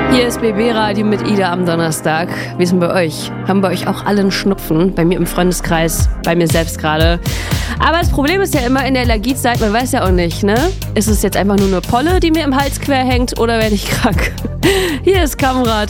Hier ist BB Radio mit Ida am Donnerstag. Wie ist denn bei euch? Haben bei euch auch alle einen Schnupfen? Bei mir im Freundeskreis, bei mir selbst gerade. Aber das Problem ist ja immer in der Allergiezeit, man weiß ja auch nicht, ne? Ist es jetzt einfach nur eine Polle, die mir im Hals quer hängt, oder werde ich krank? Hier ist Kamrat.